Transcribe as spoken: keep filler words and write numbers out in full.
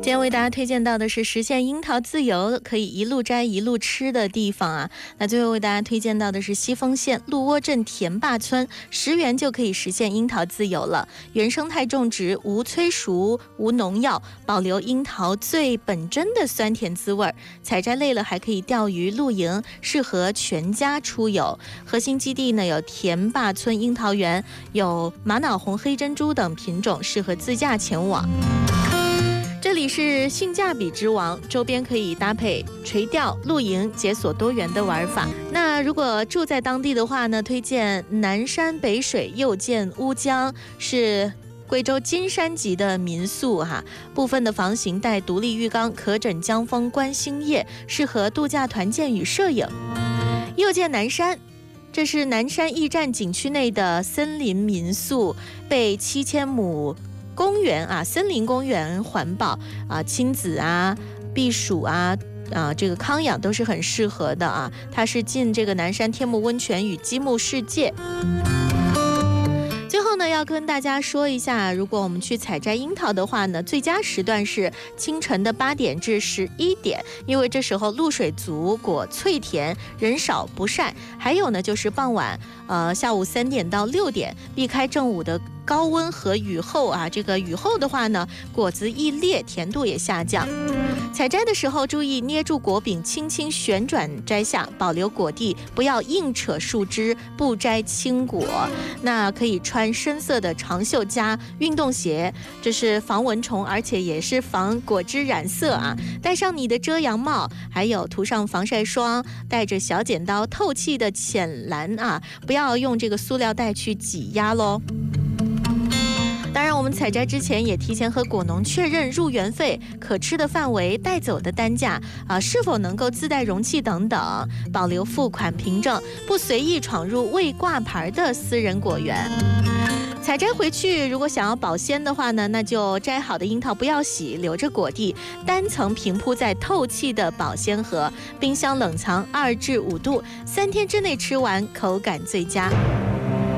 今天为大家推荐到的是实现樱桃自由，可以一路摘一路吃的地方啊。那最后为大家推荐到的是西丰县鹿窝镇田坝村，十元就可以实现樱桃自由了。原生态种植，无催熟，无农药，保留樱桃最本真的酸甜滋味。采摘累了还可以钓鱼露营，适合全家出游。核心基地呢有田坝村樱桃园，有玛瑙红、黑珍珠等品种，适合自驾前往。这里是性价比之王，周边可以搭配垂钓、露营，解锁多元的玩法。那如果住在当地的话呢，推荐南山北水又见乌江，是贵州金山级的民宿哈，部分的房型带独立浴缸，可枕江风观星夜，适合度假团建与摄影。又见南山。这是南山驿站景区内的森林民宿，被七千亩公园啊，森林公园环保啊，亲子啊、避暑啊。啊，这个康养都是很适合的啊。它是进这个南山天目温泉与积木世界。最后呢，要跟大家说一下，如果我们去采摘樱桃的话呢，最佳时段是清晨的八点至十一点，因为这时候露水足，果脆甜，人少不晒。还有呢，就是傍晚，呃，下午三点到六点，避开正午的高温和雨后啊，这个雨后的话呢，果子易裂，甜度也下降。采摘的时候注意捏住果柄，轻轻旋转摘下，保留果蒂，不要硬扯树枝，不摘青果。那可以穿深色的长袖加运动鞋，这是防蚊虫，而且也是防果汁染色啊。戴上你的遮阳帽，还有涂上防晒霜，带着小剪刀透气的浅蓝啊，不要用这个塑料袋去挤压咯。当然，我们采摘之前也提前和果农确认入园费、可吃的范围、带走的单价啊，是否能够自带容器等等，保留付款凭证，不随意闯入未挂牌的私人果园。采摘回去，如果想要保鲜的话呢，那就摘好的樱桃不要洗，留着果蒂，单层平铺在透气的保鲜盒，冰箱冷藏二至五度，三天之内吃完，口感最佳。